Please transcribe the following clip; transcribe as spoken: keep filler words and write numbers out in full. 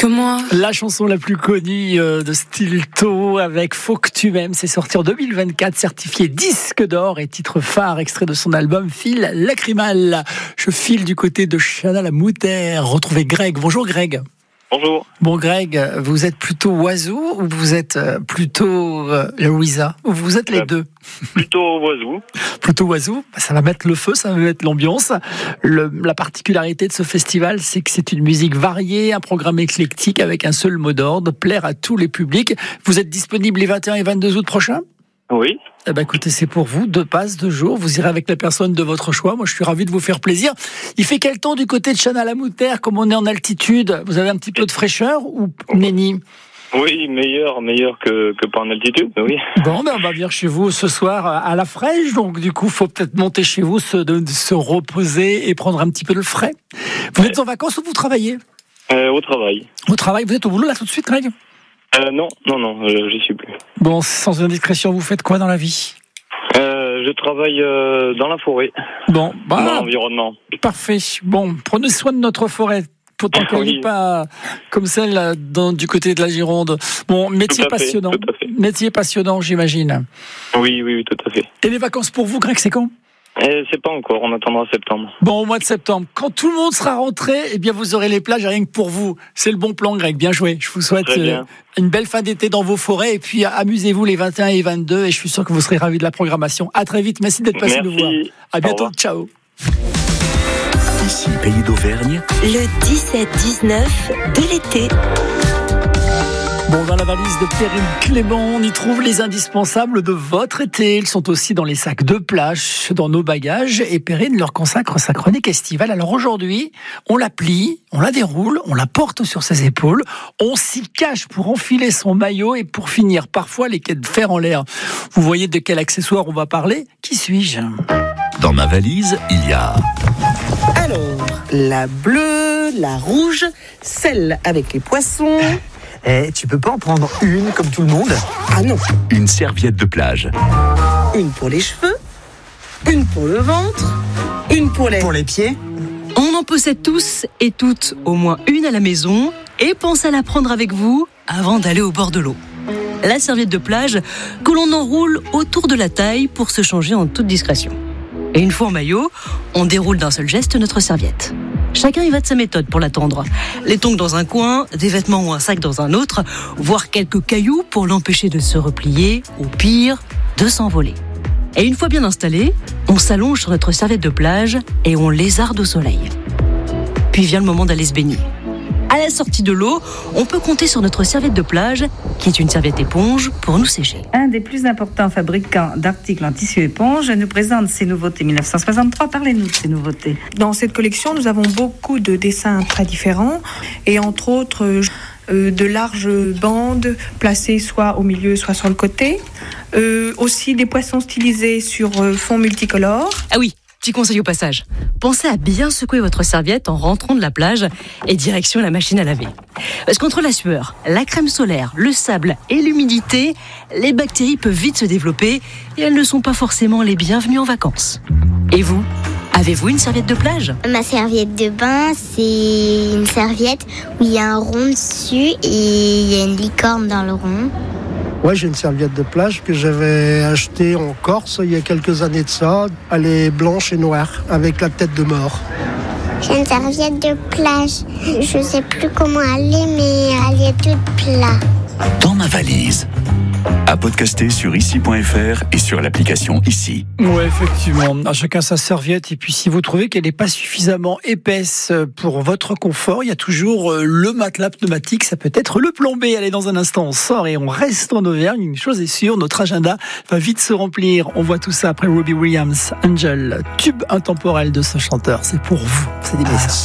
que moi. La chanson la plus connue de Stilto avec Faut que tu m'aimes, c'est sorti en deux mille vingt-quatre, certifié disque d'or et titre phare, extrait de son album Fil Lacrymal. Je file du côté de Chanal-à-Moutère. Retrouvez Greg. Bonjour Greg. Bonjour. Bon Greg, vous êtes plutôt oiseau ou vous êtes plutôt euh, Louisa ou vous êtes les euh, deux? Plutôt oiseau. Plutôt oiseau, ça va mettre le feu, ça va mettre l'ambiance. Le, la particularité de ce festival, c'est que c'est une musique variée, un programme éclectique avec un seul mot d'ordre, plaire à tous les publics. Vous êtes disponible les vingt et un et vingt-deux août prochains? Oui. Eh ben écoutez, c'est pour vous, deux passes, deux jours. Vous irez avec la personne de votre choix. Moi, je suis ravi de vous faire plaisir. Il fait quel temps du côté de Chanal-à-Moutère, comme on est en altitude? Vous avez un petit peu de fraîcheur ou nenni? Oui, meilleur, meilleur que, que pas en altitude, oui. Bon, ben on va venir chez vous ce soir à la fraîche, donc du coup, faut peut-être monter chez vous, se, de, de se reposer et prendre un petit peu de frais. Vous ouais. êtes en vacances ou vous travaillez? euh, Au travail. Au travail, vous êtes au boulot là tout de suite, Greg? Euh, non, non, non, euh, j'y suis plus. Bon, sans indiscrétion, vous faites quoi dans la vie? euh, Je travaille euh, dans la forêt. Bon, bah, dans l'environnement. Parfait. Bon, prenez soin de notre forêt. Pourtant qu'elle n'est oui. pas comme celle dans, du côté de la Gironde. Bon, métier passionnant. Fait, métier passionnant, j'imagine. Oui, oui, oui, tout à fait. Et les vacances pour vous, Greg, c'est quand? Eh, c'est pas encore, on attendra septembre. Bon, au mois de septembre. Quand tout le monde sera rentré, eh bien, vous aurez les plages rien que pour vous. C'est le bon plan, Greg. Bien joué. Je vous souhaite euh, une belle fin d'été dans vos forêts. Et puis, amusez-vous les vingt et un et vingt-deux. Et je suis sûr que vous serez ravis de la programmation. À très vite. Merci d'être passé nous voir. À bientôt. Ciao. Ici, Pays d'Auvergne. Le dix-sept dix-neuf de l'été. Bon, dans la valise de Perrine Clément, on y trouve les indispensables de votre été. Ils sont aussi dans les sacs de plage, dans nos bagages. Et Perrine leur consacre sa chronique estivale. Alors aujourd'hui, on la plie, on la déroule, on la porte sur ses épaules. On s'y cache pour enfiler son maillot et pour finir parfois les quais de fer en l'air. Vous voyez de quel accessoire on va parler? Qui suis-je? Dans ma valise, il y a... Alors, la bleue, la rouge, celle avec les poissons... Eh, tu peux pas en prendre une comme tout le monde? Ah non. Une serviette de plage. Une pour les cheveux, une pour le ventre, une pour les... Pour les pieds. On en possède tous et toutes au moins une à la maison et pensez à la prendre avec vous avant d'aller au bord de l'eau. La serviette de plage que l'on enroule autour de la taille pour se changer en toute discrétion. Et une fois en maillot, on déroule d'un seul geste notre serviette. Chacun y va de sa méthode pour l'attendre. Les tongs dans un coin, des vêtements ou un sac dans un autre, voire quelques cailloux pour l'empêcher de se replier, ou pire, de s'envoler. Et une fois bien installé, on s'allonge sur notre serviette de plage et on lézarde au soleil. Puis vient le moment d'aller se baigner. À la sortie de l'eau, on peut compter sur notre serviette de plage, qui est une serviette éponge, pour nous sécher. Un des plus importants fabricants d'articles en tissu éponge nous présente ses nouveautés mille neuf cent soixante-trois. Parlez-nous de ces nouveautés. Dans cette collection, nous avons beaucoup de dessins très différents et entre autres euh, de larges bandes placées soit au milieu, soit sur le côté. Euh, aussi des poissons stylisés sur euh, fond multicolore. Ah oui. Petit conseil au passage, pensez à bien secouer votre serviette en rentrant de la plage et direction la machine à laver. Parce qu'entre la sueur, la crème solaire, le sable et l'humidité, les bactéries peuvent vite se développer et elles ne sont pas forcément les bienvenues en vacances. Et vous, avez-vous une serviette de plage? Ma serviette de bain, c'est une serviette où il y a un rond dessus et il y a une licorne dans le rond. Ouais, j'ai une serviette de plage que j'avais achetée en Corse il y a quelques années de ça. Elle est blanche et noire, avec la tête de mort. J'ai une serviette de plage. Je sais plus comment elle est, mais elle est toute plate. Dans ma valise. À podcaster sur ici point f r et sur l'application Ici. Oui, effectivement. À chacun sa serviette. Et puis, si vous trouvez qu'elle n'est pas suffisamment épaisse pour votre confort, il y a toujours le matelas pneumatique. Ça peut être le plombé. Allez, dans un instant, on sort et on reste en Auvergne. Une chose est sûre, notre agenda va vite se remplir. On voit tout ça après Robbie Williams, Angel, tube intemporel de ce chanteur. C'est pour vous. C'est des messages.